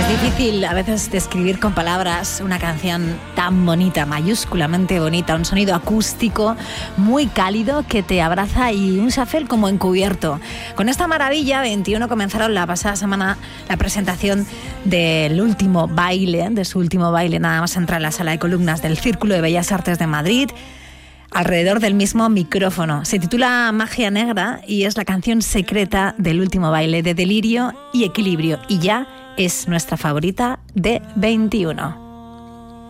Es difícil a veces describir con palabras una canción tan bonita, mayúsculamente bonita, un sonido acústico muy cálido que te abraza y un Shuffle como encubierto. Con esta maravilla, 21 comenzaron la pasada semana la presentación del último baile, de su último baile, nada más entrar en la sala de columnas del Círculo de Bellas Artes de Madrid, alrededor del mismo micrófono. Se titula Magia Negra y es la canción secreta del último baile de Delirio y Equilibrio, y ya es nuestra favorita de 21.